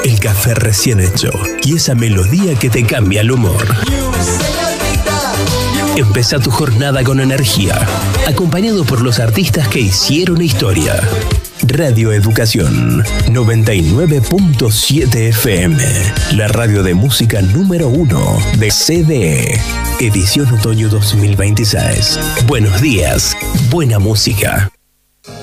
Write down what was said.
el café recién hecho y esa melodía que te cambia el humor. Empezá tu jornada con energía, acompañado por los artistas que hicieron historia. Radio Educación 99.7 FM, la radio de música número 1 de CDE, edición otoño 2026. Buenos días, buena música.